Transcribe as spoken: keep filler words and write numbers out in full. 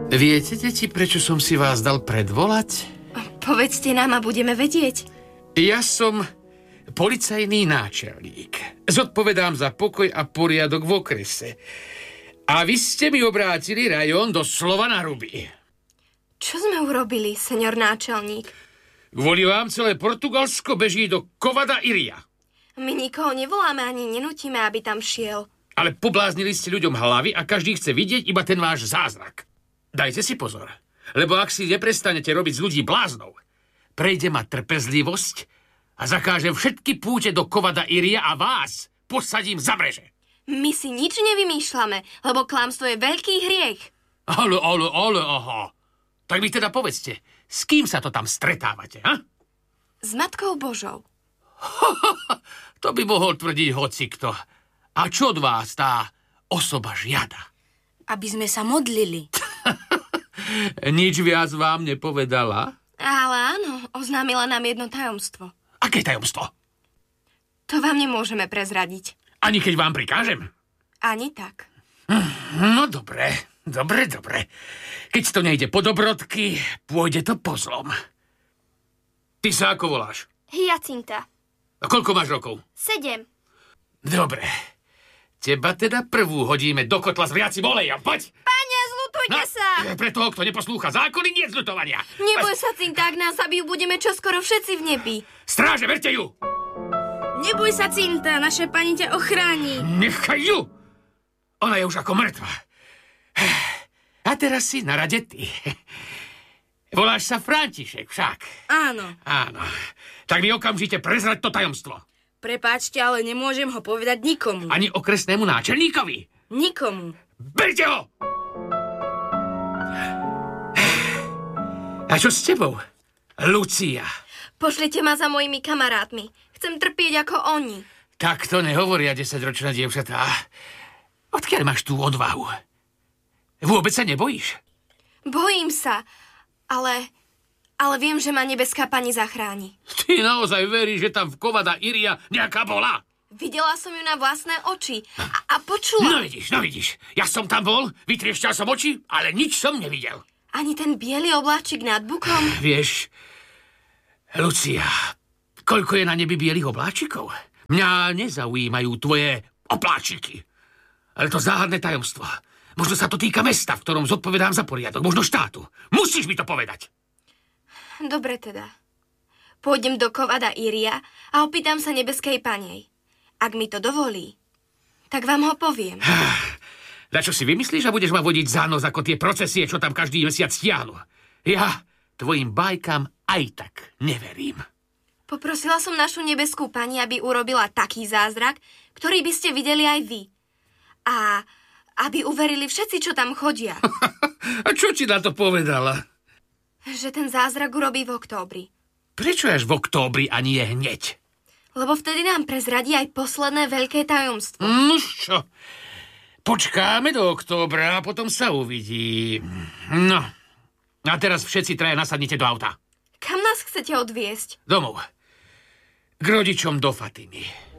Viete, deti, prečo som si vás dal predvolať? Povedzte nám a budeme vedieť. Ja som policajný náčelník. Zodpovedám za pokoj a poriadok v okrese. A vy ste mi obrátili rajón doslova na ruby. Čo sme urobili, senior náčelník? Kvôli vám celé Portugalsko beží do Cova da Iria. My nikoho nevoláme ani nenutíme, aby tam šiel. Ale pobláznili ste ľuďom hlavy a každý chce vidieť iba ten váš zázrak. Dajte si pozor, lebo ak si neprestanete robiť z ľudí bláznov, prejde ma trpezlivosť a zakážem všetky púte do Cova da Iria a vás posadím za mreže. My si nič nevymýšľame, lebo klamstvo je veľký hriech. Ale, ale, ale, aha. Tak mi teda povedzte, s kým sa to tam stretávate, ha? S Matkou Božou. To by mohol tvrdiť hocikto. A čo od vás tá osoba žiada? Aby sme sa modlili. Nič viac vám nepovedala? Ale áno, oznámila nám jedno tajomstvo. Aké tajomstvo? To vám nemôžeme prezradiť. Ani keď vám prikážem? Ani tak. No dobre, dobre, dobre. Keď to nejde po dobrodky, pôjde to po zlom. Ty sa ako voláš? Hyacinta. A koľko máš rokov? Sedem. Dobre. Teba teda prvú hodíme do kotla s vriacim olejom. Poď! Pane, zľutujte No, sa! pre toho, kto neposlúcha zákony, nie zľutovania. Neboj sa, Cinta, ak nás zabijú, budeme čoskoro všetci v nebi. Stráže, verte ju! Neboj sa, Cinta, naša pani ťa ochráni. Nechaj ju! Ona je už ako mŕtva. A teraz si na rade ty. Voláš sa František však. Áno. Áno. Tak mi okamžite prezrať to tajomstvo. Prepáčte, ale nemôžem ho povedať nikomu. Ani okresnému náčelníkovi. Nikomu. Berte ho! A čo s tebou, Lucia? Pošlite ma za mojimi kamarátmi. Chcem trpieť ako oni. Tak to nehovoria desaťročná dievčatá. Odkiaľ máš tú odvahu? Vôbec sa nebojíš? Bojím sa, ale... Ale viem, že ma nebeská pani zachráni. Ty naozaj veríš, že tam v Cova da Iria nejaká bola? Videla som ju na vlastné oči a, a počula. No vidíš, no vidíš. Ja som tam bol, vytriešťal som oči, ale nič som nevidel. Ani ten biely obláčik nad bukom. Vieš, Lucia, koľko je na nebi bielých obláčikov? Mňa nezaujímajú tvoje obláčiky. Ale to záhadné tajomstvo. Možno sa to týka mesta, v ktorom zodpovedám za poriadok. Možno štátu. Musíš mi to povedať. Dobre teda. Pôjdem do Cova da Iria a opýtam sa nebeskej panej. Ak mi to dovolí, tak vám ho poviem. Na čo si vymyslíš, že budeš ma vodiť za nos ako tie procesie, čo tam každý mesiac stiahnu? Ja tvojim bajkám aj tak neverím. Poprosila som našu nebeskú pani, aby urobila taký zázrak, ktorý by ste videli aj vy. A aby uverili všetci, čo tam chodia. A čo ti na to povedala? Že ten zázrak urobí v októbri. Prečo až v októbri a nie hneď? Lebo vtedy nám prezradí aj posledné veľké tajomstvo. No čo? Počkáme do októbra a potom sa uvidí. No. A teraz všetci traja nasadnite do auta. Kam nás chcete odviesť? Domov. K rodičom do Fatimy.